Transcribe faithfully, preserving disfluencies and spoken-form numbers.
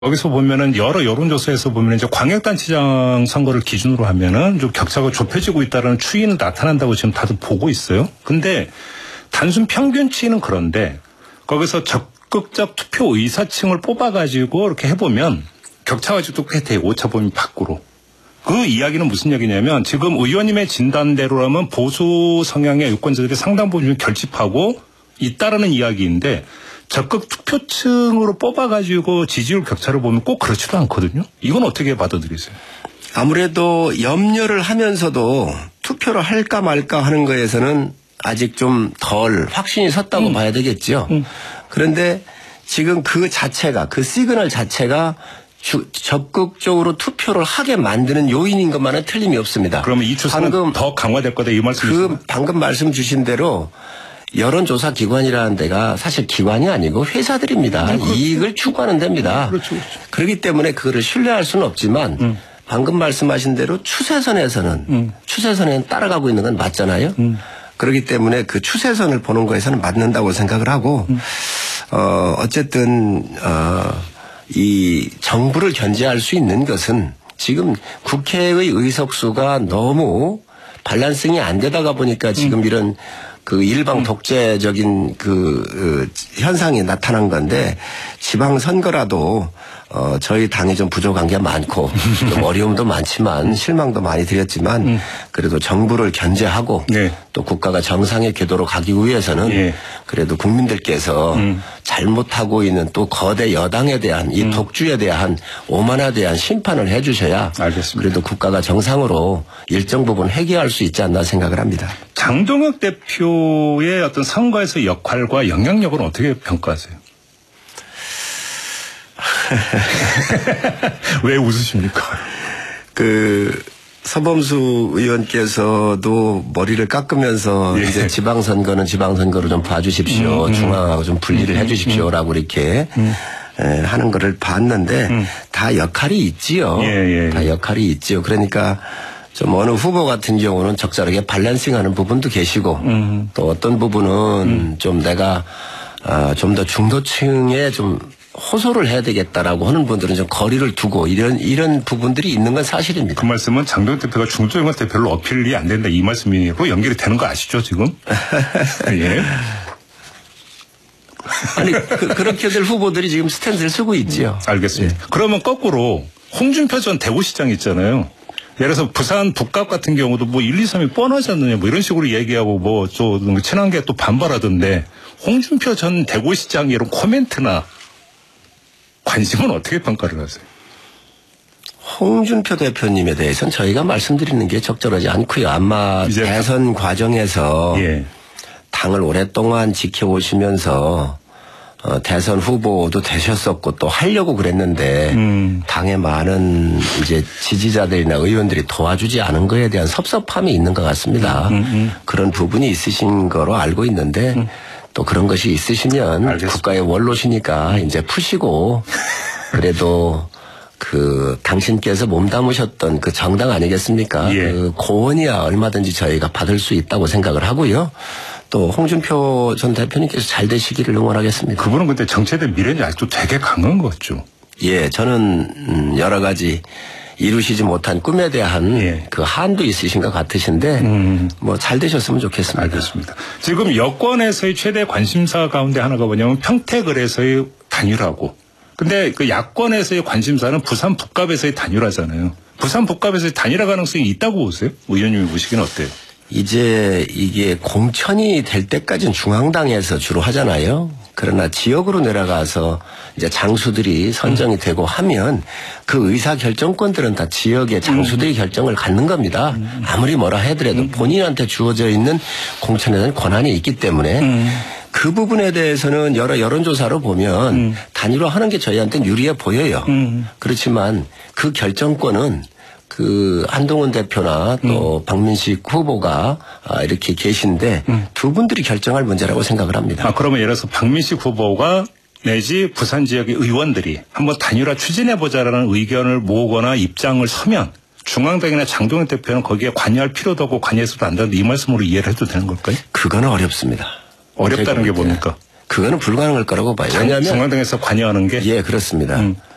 여기서 보면은 여러 여론조사에서 보면 이제 광역단체장 선거를 기준으로 하면은 좀 격차가 좁혀지고 있다는 추이는 나타난다고 지금 다들 보고 있어요. 근데 단순 평균치는 그런데 거기서 적극적 투표 의사층을 뽑아가지고 이렇게 해보면 격차가 아직도 꽤 돼요. 오차 범위 밖으로. 그 이야기는 무슨 얘기냐면 지금 의원님의 진단대로라면 보수 성향의 유권자들이 상당 부분 결집하고 있다라는 이야기인데 적극 투표층으로 뽑아가지고 지지율 격차를 보면 꼭 그렇지도 않거든요. 이건 어떻게 받아들이세요? 아무래도 염려를 하면서도 투표를 할까 말까 하는 거에서는 아직 좀 덜 확신이 섰다고 음. 봐야 되겠죠. 음. 그런데 지금 그 자체가 그 시그널 자체가 주, 적극적으로 투표를 하게 만드는 요인인 것만은 틀림이 없습니다. 그러면 이 추세는 방금 더 강화될 거다 이 말씀이시죠? 그 방금 말씀 주신 대로 여론조사 기관이라는 데가 사실 기관이 아니고 회사들입니다. 음, 그렇죠. 이익을 추구하는 데입니다. 그렇죠, 그렇죠. 그렇기 때문에 그거를 신뢰할 수는 없지만 음. 방금 말씀하신 대로 추세선에서는 음. 추세선에 따라가고 있는 건 맞잖아요. 음. 그렇기 때문에 그 추세선을 보는 거에서는 맞는다고 생각을 하고 음. 어, 어쨌든 어, 이 정부를 견제할 수 있는 것은 지금 국회의 의석수가 너무 밸런싱이 안 되다가 보니까 지금 음. 이런 그 일방 독재적인 그, 그 현상이 나타난 건데 지방 선거라도 어 저희 당이 좀 부족한 게 많고 좀 어려움도 많지만 실망도 많이 드렸지만 음. 그래도 정부를 견제하고 네. 또 국가가 정상의 궤도로 가기 위해서는 네. 그래도 국민들께서 음. 잘못하고 있는 또 거대 여당에 대한 이 음. 독주에 대한 오만에 대한 심판을 해 주셔야 알겠습니다. 그래도 국가가 정상으로 일정 부분 회귀할 수 있지 않나 생각을 합니다. 장동혁 대표의 어떤 선거에서 역할과 영향력은 어떻게 평가하세요? 왜 웃으십니까? 그 서범수 의원께서도 머리를 깎으면서 예. 이제 지방선거는 지방선거로 좀 봐주십시오. 음, 음. 중앙하고 좀 분리를 음, 해주십시오라고 음. 이렇게 음. 에, 하는 거를 봤는데 음. 다 역할이 있지요. 예, 예. 다 역할이 있지요. 그러니까 좀 어느 후보 같은 경우는 적절하게 밸런싱하는 부분도 계시고 음. 또 어떤 부분은 음. 좀 내가 아, 좀 더 중도층에 좀 호소를 해야 되겠다라고 하는 분들은 좀 거리를 두고 이런 이런 부분들이 있는 건 사실입니다. 그 말씀은 장동혁 대표가 중도층한테 별로 어필이 안 된다 이 말씀으로 연결이 되는 거 아시죠 지금? 예. 아니 그, 그렇게들 후보들이 지금 스탠드를 쓰고 있지요. 알겠습니다. 예. 그러면 거꾸로 홍준표 전 대구시장 있잖아요. 예를 들어서 부산 북갑 같은 경우도 뭐 일, 이, 삼이 뻔하지 않느냐 뭐 이런 식으로 얘기하고 뭐 또 친한게 또 반발하던데 홍준표 전 대구시장의 이런 코멘트나 관심은 어떻게 평가를 하세요? 홍준표 대표님에 대해서는 저희가 말씀드리는 게 적절하지 않고요. 아마 대선 과정에서 예. 당을 오랫동안 지켜오시면서 어, 대선 후보도 되셨었고 또 하려고 그랬는데 음. 당의 많은 이제 지지자들이나 의원들이 도와주지 않은 거에 대한 섭섭함이 있는 것 같습니다. 음, 음, 음. 그런 부분이 있으신 거로 알고 있는데 음. 또 그런 것이 있으시면 알겠습니다. 국가의 원로시니까 이제 푸시고 그래도 그 당신께서 몸담으셨던 그 정당 아니겠습니까? 예. 그 고언이야 얼마든지 저희가 받을 수 있다고 생각을 하고요. 또 홍준표 전 대표님께서 잘 되시기를 응원하겠습니다. 그분은 근데 정체대 미래는 아직도 되게 강한 것 같죠? 예, 저는 여러 가지 이루시지 못한 꿈에 대한 예. 그 한도 있으신 것 같으신데 음. 뭐 잘 되셨으면 좋겠습니다. 알겠습니다. 지금 여권에서의 최대 관심사 가운데 하나가 뭐냐면 평택을에서의 단일화고 근데 그 야권에서의 관심사는 부산 북갑에서의 단일화잖아요. 부산 북갑에서의 단일화 가능성이 있다고 보세요? 의원님이 보시기는 어때요? 이제 이게 공천이 될 때까지는 중앙당에서 주로 하잖아요. 그러나 지역으로 내려가서 이제 장수들이 선정이 되고 하면 그 의사 결정권들은 다 지역의 장수들이 결정을 갖는 겁니다. 아무리 뭐라 해더라도 본인한테 주어져 있는 공천에 대한 권한이 있기 때문에 그 부분에 대해서는 여러 여론조사로 보면 단일화하는 게 저희한테는 유리해 보여요. 그렇지만 그 결정권은 그 한동훈 대표나 또 음. 박민식 후보가 이렇게 계신데 음. 두 분들이 결정할 문제라고 생각을 합니다. 아, 그러면 예를 들어서 박민식 후보가 내지 부산 지역의 의원들이 한번 단일화 추진해보자라는 의견을 모으거나 입장을 서면 중앙당이나 장동혁 대표는 거기에 관여할 필요도 없고 관여해서도 안 된다 이 말씀으로 이해를 해도 되는 걸까요? 그거는 어렵습니다. 어렵다는 게 뭡니까? 그거는 불가능할 거라고 봐요. 왜냐하면 중앙당에서 관여하는 게? 예, 그렇습니다. 음.